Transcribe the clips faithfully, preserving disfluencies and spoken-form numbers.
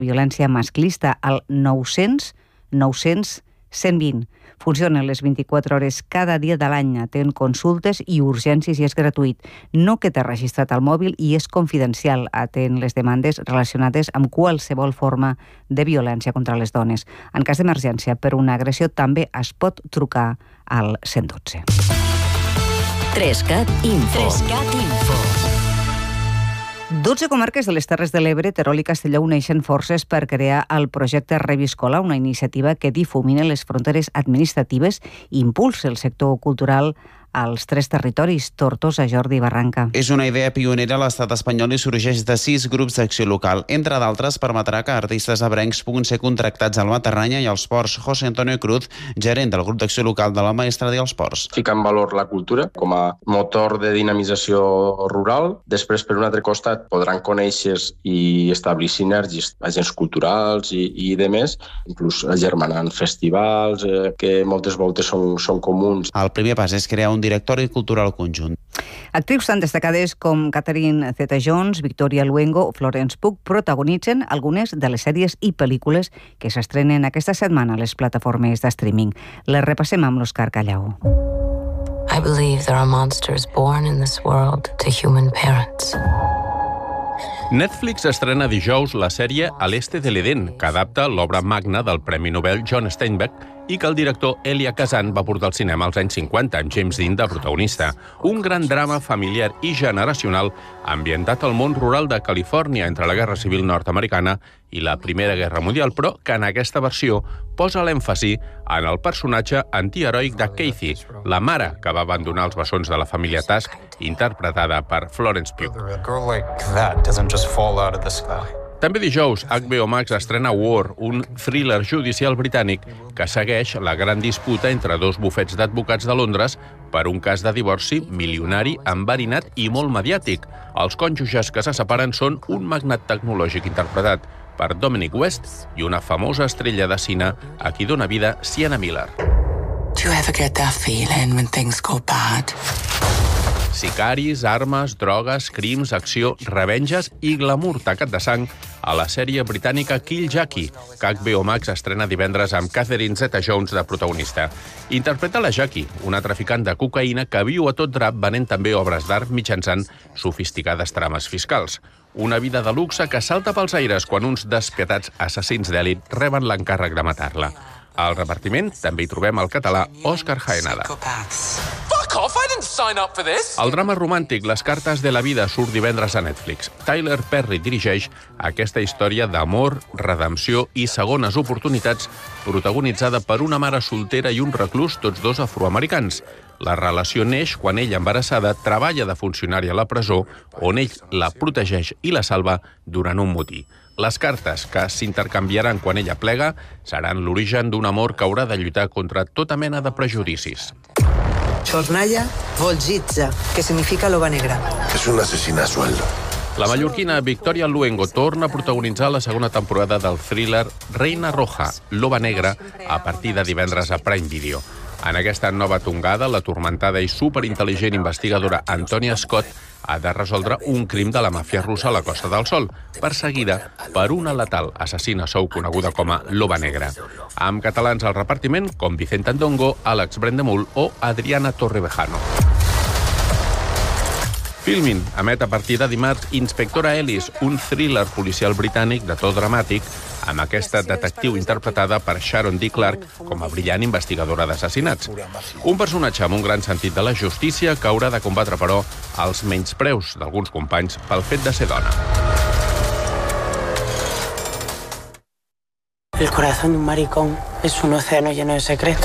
violència masclista al nou-cents nou-cents cent vint. Funciona les vint-i-quatre hores cada dia de l'any, atén consultes i urgències i és gratuït. No queda registrat al mòbil i és confidencial, atén les demandes relacionades amb qualsevol forma de violència contra les dones. En cas d'emergència per una agressió també es pot trucar al cent dotze. Trescat Info. Trescat Info. dotze comarques de les Terres de l'Ebre, Terol i Castelló uneixen forces per crear el projecte Reviscola, una iniciativa que difumina les fronteres administratives i impulsa el sector cultural als tres territoris, Tortosa, Jordi i Barranca. És una idea pionera a l'estat espanyol i sorgeix de sis grups d'acció local. Entre d'altres, permetrà que artistes ebrencs puguin ser contractats al Matarranya i als ports. José Antonio Cruz, gerent del grup d'acció local de la Maestrat i els ports. Ficar en valor la cultura com a motor de dinamització rural. Després, per un altre costat, podran conèixer i establir sinergis, agents culturals i, i de més, inclús agermanant festivals eh, que moltes voltes són, són comuns. El primer pas és crear un directori cultural conjunt. Actrius tan destacades com Catherine Zeta-Jones, Victoria Luengo o Florence Pugh protagonitzen algunes de les sèries i pel·lícules que s'estrenen aquesta setmana a les plataformes de streaming. Les repassem amb l'Òscar Callau. I believe there are monsters born in this world to human parents. Netflix estrena dijous la sèrie A l'Este de l'Edén, que adapta l'obra magna del Premi Nobel John Steinbeck i que el director Elia Kazan va portar al cinema als anys cinquanta, amb James Dean de protagonista. Un gran drama familiar i generacional ambientat al món rural de Califòrnia entre la Guerra Civil nord-americana i la Primera Guerra Mundial, però que en aquesta versió posa l'èmfasi en el personatge antiheroic de Kathy, la mare que va abandonar els bessons de la família Tusk, interpretada per Florence Pugh. També dijous, H B O Max estrena War, un thriller judicial britànic que segueix la gran disputa entre dos bufets d'advocats de Londres per un cas de divorci milionari, enverinat i molt mediàtic. Els cònjuges que se separen són un magnat tecnològic interpretat per Dominic West i una famosa estrella de cine a qui dona vida Sienna Miller. Do you ever get that feeling when things go bad? Sicaris, armes, drogues, crims, acció, revenges i glamour tacat de sang a la sèrie britànica Kill Jackie, que H B O Max estrena divendres amb Catherine Zeta-Jones de protagonista. Interpreta la Jackie, una traficant de cocaïna que viu a tot drap venent també obres d'art mitjançant sofisticades trames fiscals. Una vida de luxe que salta pels aires quan uns despietats assassins d'èlit reben l'encàrrec de matar-la. Al repartiment també hi trobem el català Òscar Jaenada. El drama romàntic Les cartes de la vida surt divendres a Netflix. Tyler Perry dirigeix aquesta història d'amor, redempció i segones oportunitats protagonitzada per una mare soltera i un reclús, tots dos afroamericans. La relació neix quan ella, embarassada, treballa de funcionària a la presó, on ell la protegeix i la salva durant un motí. Les cartes, que s'intercanviaran quan ella plega, seran l'origen d'un amor que haurà de lluitar contra tota mena de prejudicis. Chornaya Volgitza, que significa loba negra. És una asesina a sueldo. La mallorquina Victoria Luengo torna a protagonitzar la segona temporada del thriller Reina Roja, Loba Negra, a partir de divendres a Prime Video. En aquesta nova tongada, la turmentada i superintel·ligent investigadora Antonia Scott ha de resoldre un crim de la màfia russa a la Costa del Sol, perseguida per una letal assassina sou coneguda com a Loba Negra. Amb catalans al repartiment com Vicente Andongo, Àlex Brendemul o Adriana Torrevejano. Filmin emet a partir de dimarts Inspectora Ellis, un thriller policial britànic de to dramàtic, amb aquesta detectiu interpretada per Sharon D. Clarke com a brillant investigadora d'assassinats. Un personatge amb un gran sentit de la justícia que haurà de combatre, però, els menyspreus d'alguns companys pel fet de ser dona. El corazón de un maricón es un océano lleno de secretos.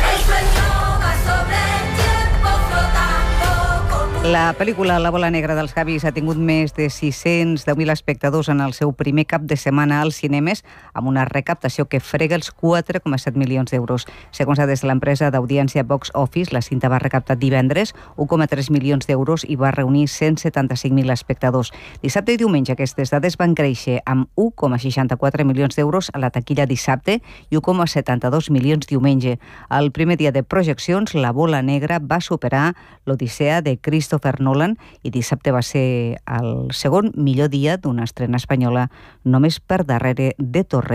La pel·lícula La bola negra dels Javis ha tingut més de sis-cents deu mil espectadors en el seu primer cap de setmana als cinemes, amb una recaptació que frega els quatre coma set milions d'euros. Segons des de l'empresa d'audiència Box Office, la cinta va recaptar divendres un coma tres milions d'euros i va reunir cent setanta-cinc mil espectadors. Dissabte i diumenge aquestes dades van créixer amb un coma seixanta-quatre milions d'euros a la taquilla dissabte i un coma setanta-dos milions diumenge. El primer dia de projeccions, La bola negra va superar l'Odissea de Christopher Christopher Nolan i dissabte va ser el segon millor dia d'una estrena espanyola només per darrere de Torre